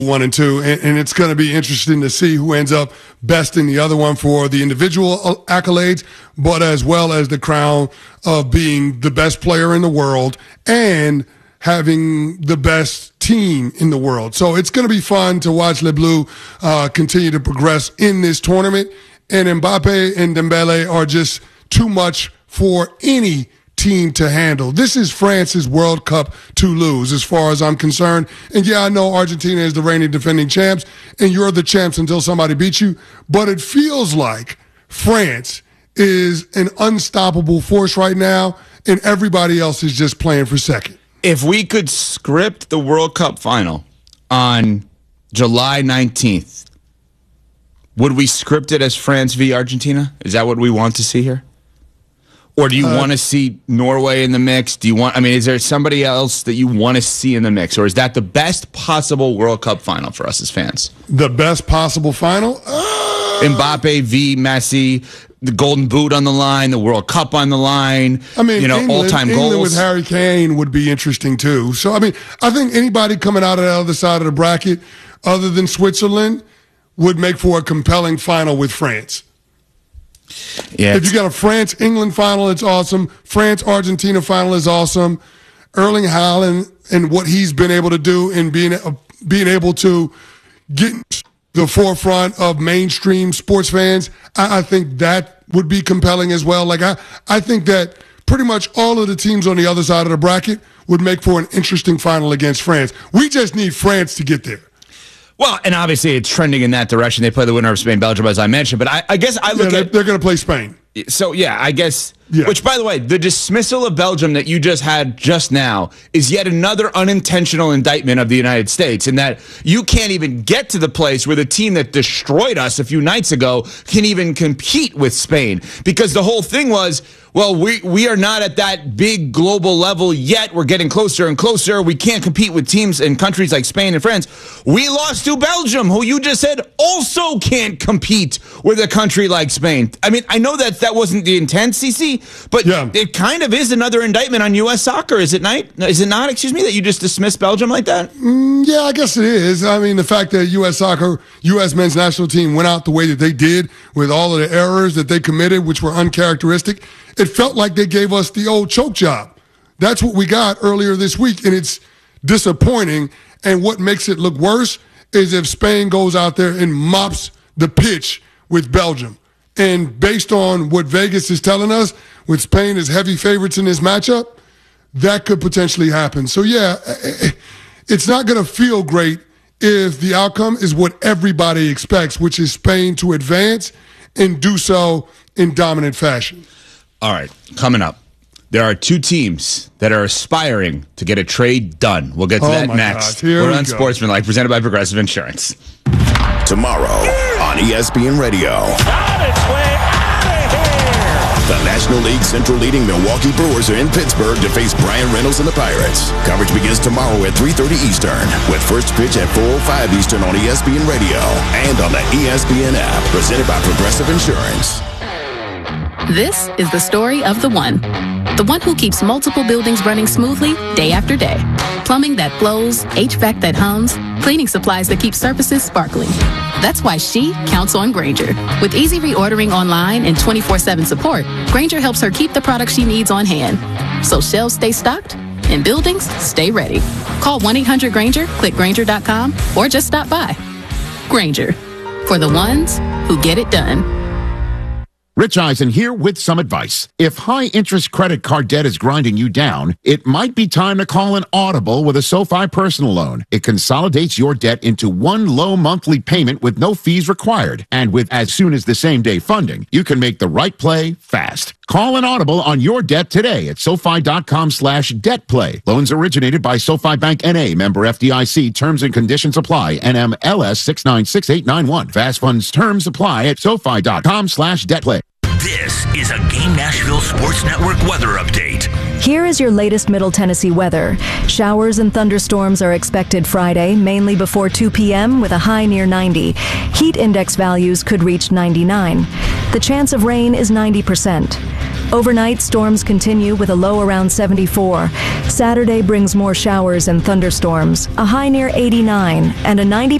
1 and 2, and it's going to be interesting to see who ends up best in the other one for the individual accolades, but as well as the crown of being the best player in the world and having the best team in the world. So it's going to be fun to watch Les Bleus continue to progress in this tournament. And Mbappe and Dembele are just too much for any team to handle. This is France's World Cup to lose as far as I'm concerned. And yeah, I know Argentina is the reigning defending champs and you're the champs until somebody beats you, but it feels like France is an unstoppable force right now and everybody else is just playing for second. If we could script the World Cup final on July 19th, would we script it as France v. Argentina? Is that what we want to see here? Or do you want to see Norway in the mix? Is there somebody else that you want to see in the mix? Or is that the best possible World Cup final for us as fans? The best possible final? Mbappe v. Messi, the Golden Boot on the line, the World Cup on the line. All-time goals. England with Harry Kane would be interesting too. So, I think anybody coming out of the other side of the bracket other than Switzerland would make for a compelling final with France. Yeah, if you got a France-England final, it's awesome. France-Argentina final is awesome. Erling Haaland and what he's been able to do in being able to get the forefront of mainstream sports fans, I think that would be compelling as well. I think that pretty much all of the teams on the other side of the bracket would make for an interesting final against France. We just need France to get there. Well, and obviously it's trending in that direction. They play the winner of Spain-Belgium, as I mentioned. But I guess I look at... They're going to play Spain. So, yeah, I guess... Yeah. Which, by the way, the dismissal of Belgium that you just had just now is yet another unintentional indictment of the United States in that you can't even get to the place where the team that destroyed us a few nights ago can even compete with Spain. Because the whole thing was, well, we are not at that big global level yet. We're getting closer and closer. We can't compete with teams in countries like Spain and France. We lost to Belgium, who you just said also can't compete with a country like Spain. I know that wasn't the intent, CC, but It kind of is another indictment on U.S. soccer, is it not? That you just dismissed Belgium like that? Yeah, I guess it is. The fact that U.S. men's national team went out the way that they did with all of the errors that they committed, which were uncharacteristic, it felt like they gave us the old choke job. That's what we got earlier this week, and it's disappointing. And what makes it look worse is if Spain goes out there and mops the pitch with Belgium. And based on what Vegas is telling us, with Spain as heavy favorites in this matchup, that could potentially happen. So, yeah, it's not going to feel great if the outcome is what everybody expects, which is Spain to advance and do so in dominant fashion. All right, coming up, there are two teams that are aspiring to get a trade done. We'll get to that next. We're on Sportsmanlike, presented by Progressive Insurance. Tomorrow on ESPN Radio. On its way out of here! The National League Central leading Milwaukee Brewers are in Pittsburgh to face Brian Reynolds and the Pirates. Coverage begins tomorrow at 3:30 Eastern, with first pitch at 4:05 Eastern on ESPN Radio and on the ESPN app, presented by Progressive Insurance. This is the story of the one who keeps multiple buildings running smoothly day after day. Plumbing that flows, HVAC that hums, cleaning supplies that keep surfaces sparkling. That's why she counts on Grainger. With easy reordering online and 24/7 support, Grainger helps her keep the products she needs on hand. So shelves stay stocked and buildings stay ready. Call 1-800-GRAINGER, click Grainger.com, or just stop by. Grainger, for the ones who get it done. Rich Eisen here with some advice. If high-interest credit card debt is grinding you down, it might be time to call an Audible with a SoFi personal loan. It consolidates your debt into one low monthly payment with no fees required. And with as soon as the same-day funding, you can make the right play fast. Call an Audible on your debt today at SoFi.com/debtplay. Loans originated by SoFi Bank N.A., member FDIC. Terms and conditions apply. NMLS 696891. Fast funds terms apply at SoFi.com/debtplay. This is a Game Nashville Sports Network weather update. Here is your latest Middle Tennessee weather. Showers and thunderstorms are expected Friday, mainly before 2 p.m. with a high near 90. Heat index values could reach 99. The chance of rain is 90%. Overnight, storms continue with a low around 74. Saturday brings more showers and thunderstorms, a high near 89, and a 90